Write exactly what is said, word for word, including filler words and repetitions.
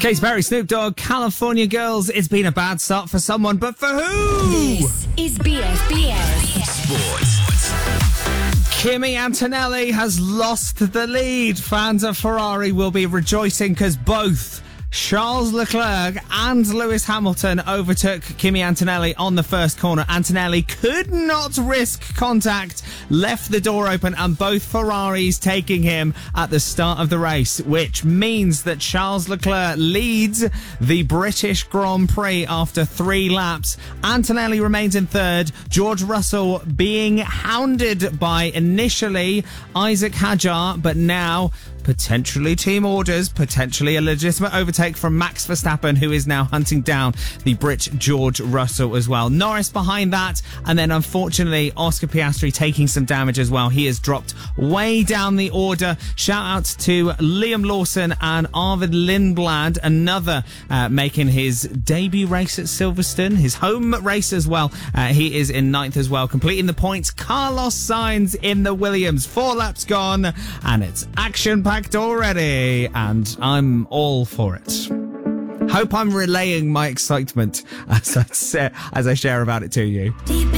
Katy Perry, Snoop Dogg, California Girls. It's been a bad start for someone, but for who? This is B F B S Sports. Kimi Antonelli has lost the lead. Fans of Ferrari will be rejoicing because both Charles Leclerc and Lewis Hamilton overtook Kimi Antonelli on the first corner. Antonelli could not risk contact, left the door open, and both Ferraris taking him at the start of the race, which means that Charles Leclerc leads the British Grand Prix after three laps. Antonelli remains in third, George Russell being hounded by initially Isaac Hadjar, but now potentially team orders, potentially a legitimate overtake from Max Verstappen, who is now hunting down the Brit George Russell as well. Norris behind that, and then unfortunately Oscar Piastri taking some damage as well. He has dropped way down the order. Shout out to Liam Lawson and Arvid Lindblad, another uh, making his debut race at Silverstone, his home race as well. Uh, he is in ninth as well, completing the points. Carlos Sainz in the Williams, four laps gone, and it's action packed already, and I'm all for it. Hope I'm relaying my excitement as I, say, as I share about it to you.